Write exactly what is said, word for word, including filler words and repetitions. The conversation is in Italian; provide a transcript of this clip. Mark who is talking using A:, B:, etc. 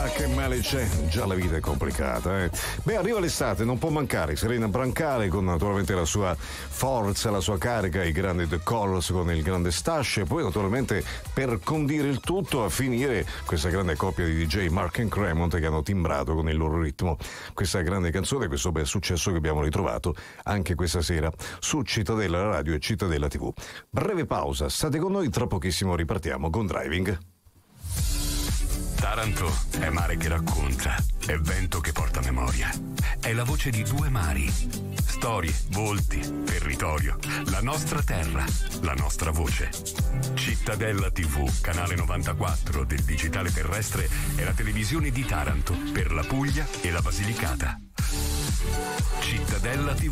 A: che male c'è? Già la vita è complicata, eh. Beh, arriva l'estate, non può mancare Serena Brancale con naturalmente la sua forza, la sua carica, i grandi The Colors con il grande Stash, e poi naturalmente per condire il tutto a finire questa grande coppia di D J Mark and Cremont che hanno timbrato con il loro ritmo questa grande canzone, questo bel successo che abbiamo ritrovato anche questa sera su Cittadella Radio e Cittadella tivù. Breve pausa, state con noi, tra pochissimo ripartiamo con Driving.
B: Taranto è mare che racconta, è vento che porta memoria, è la voce di due mari, storie, volti, territorio, la nostra terra, la nostra voce. Cittadella tivù, canale novantaquattro del digitale terrestre, è la televisione di Taranto per la Puglia e la Basilicata. Cittadella tivù.